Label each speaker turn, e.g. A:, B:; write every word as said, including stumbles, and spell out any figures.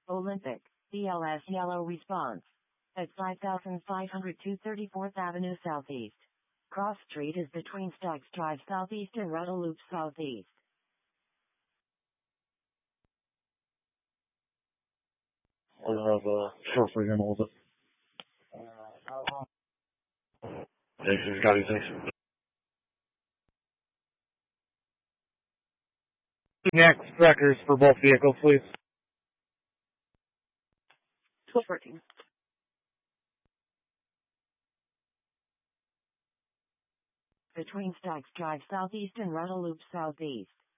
A: Olympic, B L S yellow response. At five thousand five hundred two thirty-fourth Avenue Southeast. Cross Street is between Stokes Drive Southeast and Ruddle Loop Southeast.
B: I'll have a short for you in a little bit. Thanks, Scotty, thanks. Next records for both vehicles, please.
A: twelve fourteen. Between Stokes Drive Southeast and Ruddle Loop Southeast.